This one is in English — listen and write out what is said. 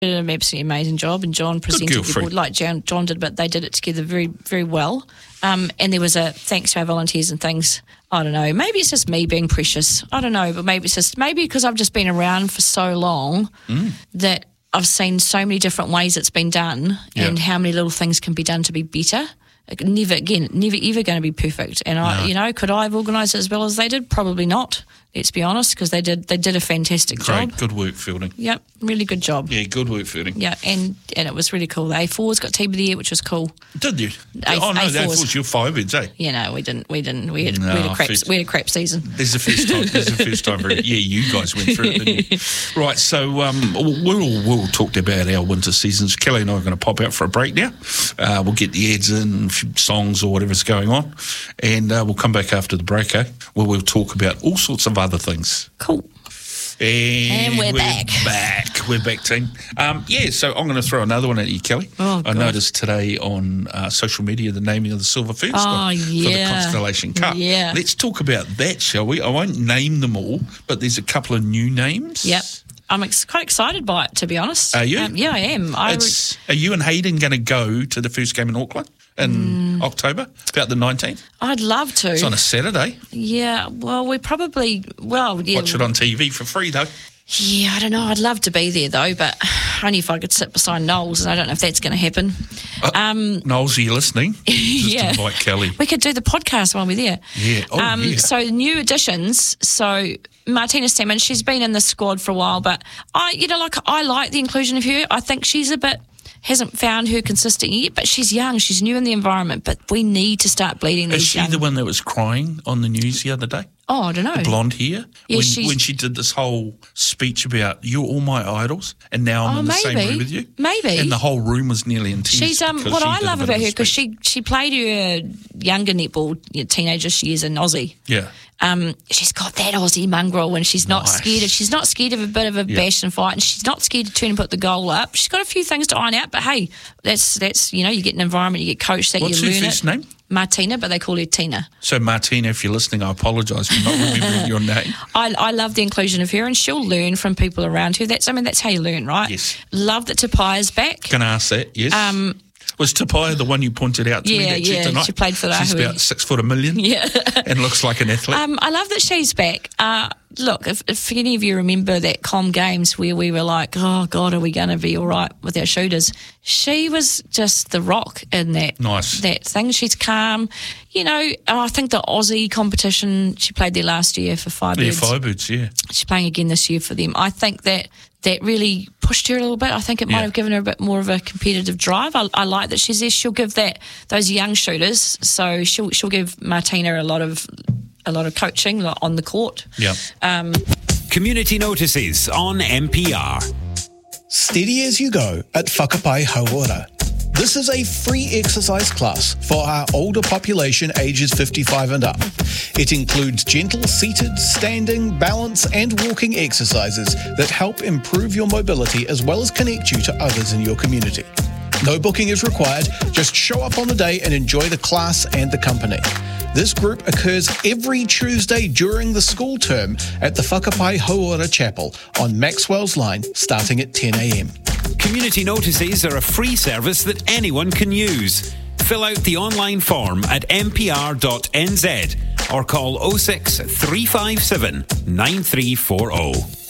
did an absolutely amazing job, and John presented the board like John did, but they did it together very, very well. And there was a thanks to our volunteers and things. I don't know. Maybe it's just me being precious. I don't know, but maybe because I've just been around for so long that I've seen so many different ways it's been done and how many little things can be done to be better. Never ever going to be perfect. And could I have organised it as well as they did? Probably not. Let's be honest, because they did a fantastic job. Good work, Fielding. Yep, really good job. Yeah, good work, Fielding. Yeah, and it was really cool. The A4s got team of the year, which was cool. Did you? The A4s, your Firebirds, eh? Yeah, no, we didn't. We had a crap season. This is the first time. You guys went through it, didn't you? Right, so we'll talk about our winter seasons. Kelly and I are going to pop out for a break now. We'll get the ads in, a few songs or whatever's going on, and we'll come back after the break, where we'll talk about all sorts of other things. Cool. And we're back. We're back, team. So I'm going to throw another one at you, Kelly. Oh, I noticed today on social media the naming of the Silver First for the Constellation Cup. Yeah. Let's talk about that, shall we? I won't name them all, but there's a couple of new names. Yep. I'm quite excited by it, to be honest. Are you? Yeah, I am. Are you and Hayden going to go to the first game in Auckland in October, about the 19th? I'd love to. It's on a Saturday. Yeah, well, we probably... Watch it on TV for free, though. Yeah, I don't know. I'd love to be there, though, but only if I could sit beside Knowles, and I don't know if that's going to happen. Knowles, are you listening? Just invite Kelly. We could do the podcast while we're there. Yeah. So new additions. So Martina Salmon, she's been in the squad for a while, but I like the inclusion of her. I think she's hasn't found her consistent yet, but she's young. She's new in the environment, but we need to start bleeding these. Is she the one that was crying on the news the other day? Oh, I don't know. The blonde hair? Yeah, when she did this whole speech about, you're all my idols, and now I'm in the same room with you. Maybe. And the whole room was nearly in tears. She's what I love about her, because she played her younger netball teenager years in Aussie. Yeah. She's got that Aussie mongrel, and she's not scared. She's not scared of a bit of a bash and fight, and she's not scared to turn and put the goal up. She's got a few things to iron out, but hey, that's you get an environment, you get coached, that you learn it. What's her first name? Martina, but they call her Tina. So Martina, if you're listening, I apologise for not remembering your name. I love the inclusion of her, and she'll learn from people around her. That's how you learn, right? Yes. Love that Tapaya's back. Can I ask that? Yes. Was Tapaya the one you pointed out to me that tonight? She played for the She's about 6'1", yeah, and looks like an athlete. I love that she's back. Look, if any of you remember that Com Games where we were like, oh God, are we going to be all right with our shooters? She was just the rock in that that thing. She's calm. I think the Aussie competition, she played there last year for Firebirds. Yeah, Firebirds, yeah. She's playing again this year for them. I think that really pushed her a little bit. I think it might have given her a bit more of a competitive drive. I like that she's there. She'll give those young shooters. So she'll give Martina a lot of coaching on the court. Yeah. Community notices on MPR. Steady as you go at Whakapai Hauora. This is a free exercise class for our older population ages 55 and up. It includes gentle seated, standing, balance and walking exercises that help improve your mobility as well as connect you to others in your community. No booking is required, just show up on the day and enjoy the class and the company. This group occurs every Tuesday during the school term at the Whakapai Hauora Chapel on Maxwell's Line, starting at 10 a.m. Community notices are a free service that anyone can use. Fill out the online form at mpr.nz or call 06 357 9340.